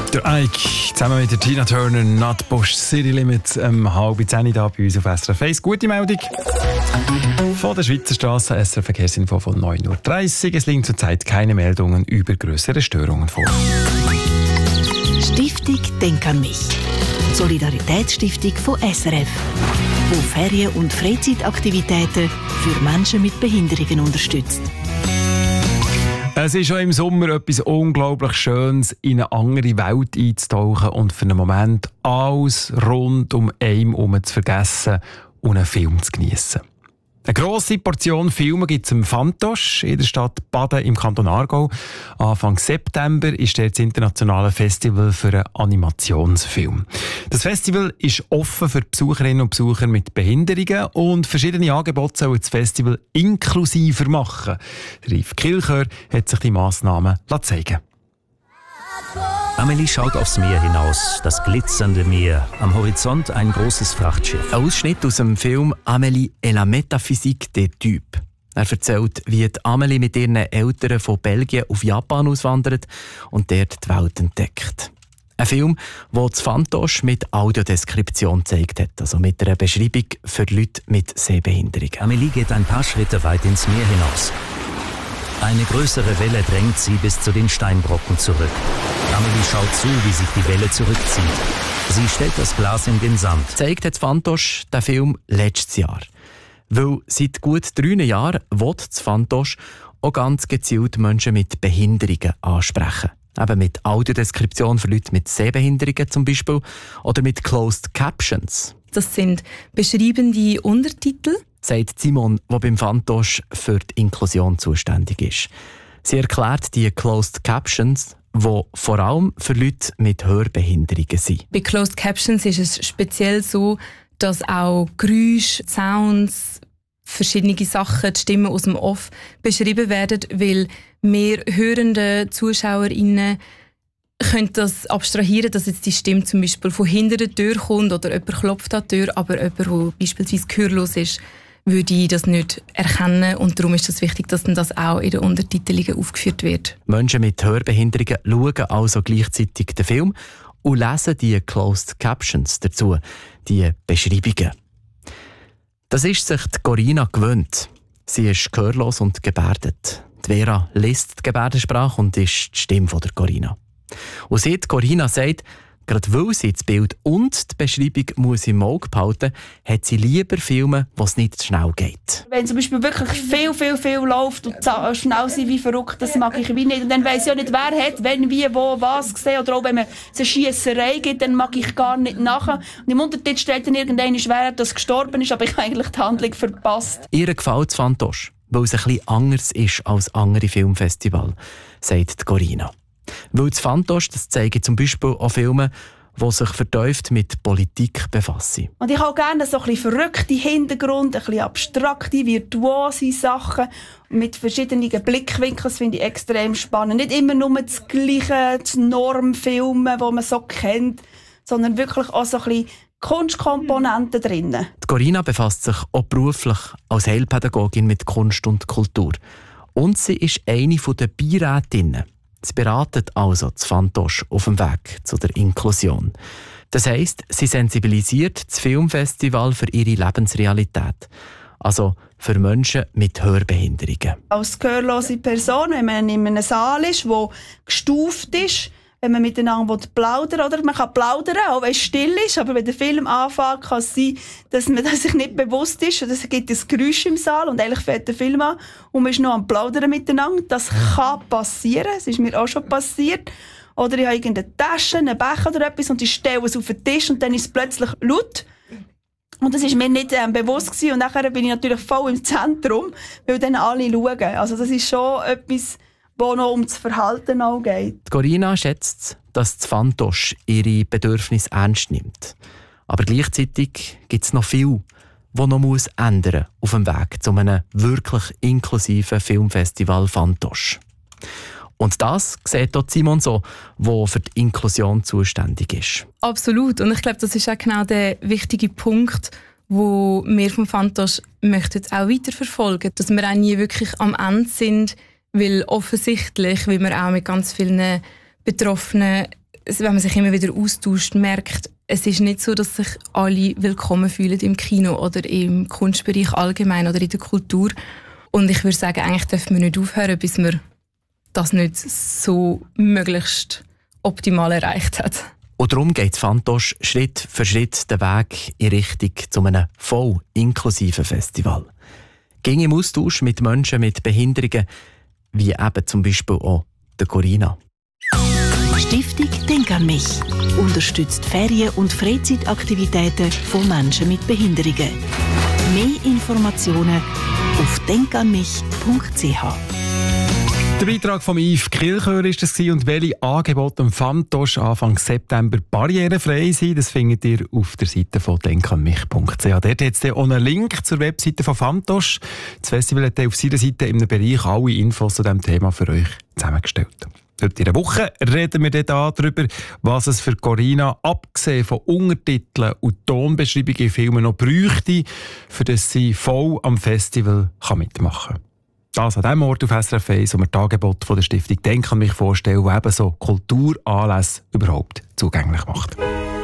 Der Ike zusammen mit der Tina Turner, Nutbush City Limits, 9:30 da bei uns auf SRF 1. Gute Meldung von der Schweizer Straße, SRF Verkehrsinfo von 9:30 Uhr. Es liegen zurzeit keine Meldungen über grössere Störungen vor. Stiftung Denk an mich. Solidaritätsstiftung von SRF, die Ferien- und Freizeitaktivitäten für Menschen mit Behinderungen unterstützt. Es ist schon im Sommer etwas unglaublich Schönes, in eine andere Welt einzutauchen und für einen Moment alles rund um einen herum zu vergessen und einen Film zu geniessen. Eine grosse Portion Filme gibt es im Fantosch in der Stadt Baden im Kanton Aargau. Anfang September ist das internationale Festival für einen Animationsfilm. Das Festival ist offen für Besucherinnen und Besucher mit Behinderungen und verschiedene Angebote sollen das Festival inklusiver machen. Rief Kilchör hat sich die Massnahmen zeigen. Amelie schaut aufs Meer hinaus, das glitzernde Meer. Am Horizont ein großes Frachtschiff. Ein Ausschnitt aus dem Film «Amélie et la métaphysique des Types». Er erzählt, wie die Amelie mit ihren Eltern von Belgien auf Japan auswandert und dort die Welt entdeckt. Ein Film, den das Fantosch mit Audiodeskription gezeigt hat, also mit einer Beschreibung für Leute mit Sehbehinderung. Amelie geht ein paar Schritte weit ins Meer hinaus. Eine größere Welle drängt sie bis zu den Steinbrocken zurück. Amelie schaut zu, wie sich die Welle zurückzieht. Sie stellt das Glas in den Sand. Zeigt hat Fantosch den Film letztes Jahr. Weil seit gut 3 Jahren will das Fantosch auch ganz gezielt Menschen mit Behinderungen ansprechen. Eben mit Audiodeskription für Leute mit Sehbehinderungen zum Beispiel oder mit Closed Captions. Das sind beschreibende Untertitel, sagt Simon, der beim Fantosch für die Inklusion zuständig ist. Sie erklärt die Closed Captions, die vor allem für Leute mit Hörbehinderungen sind. Bei Closed Captions ist es speziell so, dass auch Geräusche, Sounds, verschiedene Sachen, die Stimmen aus dem Off beschrieben werden, weil wir hörende ZuschauerInnen können das abstrahieren, dass jetzt die Stimme zum Beispiel von hinter der Tür kommt oder jemand klopft an die Tür, aber jemand, der beispielsweise gehörlos ist, würde ich das nicht erkennen und darum ist es wichtig, dass dann das auch in den Untertitelungen aufgeführt wird. Menschen mit Hörbehinderungen schauen also gleichzeitig den Film und lesen die Closed Captions dazu, die Beschreibungen. Das ist sich die Corinna gewöhnt. Sie ist gehörlos und gebärdet. Die Vera liest die Gebärdensprache und ist die Stimme von der Corinna. Und sie, die Corinna, sagt, gerade weil sie das Bild und die Beschreibung muss im Auge behalten, hat sie lieber Filme, wo es nicht schnell geht. Wenn zum Beispiel wirklich viel läuft und schnell sind wie verrückt, das mag ich wie nicht. Und dann weiss ich auch nicht, wer hat, wenn, wie, wo, was gesehen. Oder auch wenn es eine Schiesserei gibt, dann mag ich gar nicht nachher. Und im Untertitel steht dann irgendwann, wer das gestorben ist, aber ich habe eigentlich die Handlung verpasst. Ihr gefällt das Fantosch, weil es ein bisschen anders ist als andere Filmfestivals, sagt Corinna. Weil das Fantosch, das zeigen zum Beispiel auch Filme, die sich vertieft mit Politik befassen. Und ich habe gerne so ein bisschen verrückte Hintergründe, ein bisschen abstrakte, virtuose Sachen mit verschiedenen Blickwinkeln. Das finde ich extrem spannend. Nicht immer nur das Gleiche, das Normfilmen, das man so kennt, sondern wirklich auch so ein bisschen Kunstkomponenten drin. Die Corinna befasst sich auch beruflich als Heilpädagogin mit Kunst und Kultur. Und sie ist eine der Beirätinnen. Sie beratet also das Fantosch auf dem Weg zu der Inklusion. Das heisst, sie sensibilisiert das Filmfestival für ihre Lebensrealität. Also für Menschen mit Hörbehinderungen. Als gehörlose Person, wenn man in einem Saal ist, der gestuft ist, wenn man miteinander plaudern will, oder man kann plaudern, auch wenn es still ist, aber wenn der Film anfängt, kann es sein, dass man sich nicht bewusst ist und es gibt ein Geräusch im Saal und eigentlich fährt der Film an und man ist noch am Plaudern miteinander. Das kann passieren, es ist mir auch schon passiert. Oder ich habe irgendeine Tasche, einen Becher oder etwas und ich stelle es auf den Tisch und dann ist es plötzlich laut. Und das war mir nicht bewusst gewesen. Und nachher bin ich natürlich voll im Zentrum, weil dann alle schauen. Also das ist schon etwas, wo noch um das Verhalten auch geht. Die Corinna schätzt, dass das Fantosch ihre Bedürfnisse ernst nimmt. Aber gleichzeitig gibt es noch viel, was noch ändern muss auf dem Weg zu einem wirklich inklusiven Filmfestival Fantosch. Und das sieht auch Simon so, der für die Inklusion zuständig ist. Absolut. Und ich glaube, das ist auch genau der wichtige Punkt, wo wir vom Fantosch möchten auch weiterverfolgen. Dass wir auch nie wirklich am Ende sind, weil offensichtlich, wie wir auch mit ganz vielen Betroffenen wenn man sich immer wieder austauscht, merkt, es ist nicht so, dass sich alle willkommen fühlen im Kino oder im Kunstbereich allgemein oder in der Kultur. Und ich würde sagen, eigentlich dürfen wir nicht aufhören, bis wir das nicht so möglichst optimal erreicht hat. Und darum geht Fantoche Schritt für Schritt den Weg in Richtung zu einem voll inklusiven Festival. Ging im Austausch mit Menschen mit Behinderungen, wie eben zum Beispiel auch der Corinna. Stiftung Denk an mich unterstützt Ferien- und Freizeitaktivitäten von Menschen mit Behinderungen. Mehr Informationen auf denkanmich.ch. Der Beitrag von Yves Kilchör war das und welche Angebote am Fantoche Anfang September barrierefrei sind, das findet ihr auf der Seite von denkanmich.ch. Dort hat es auch einen Link zur Webseite von Fantoche. Das Festival hat auf seiner Seite im Bereich alle Infos zu diesem Thema für euch zusammengestellt. Heute in der Woche reden wir darüber, was es für Corinna, abgesehen von Untertiteln und Tonbeschreibungen in Filmen, noch bräuchte, für das sie voll am Festival mitmachen kann. Das an diesem Ort auf SRF 1, wo wir die Angebote von der Stiftung Denk an mich vorstellen, die ebenso Kulturanlässe überhaupt zugänglich macht.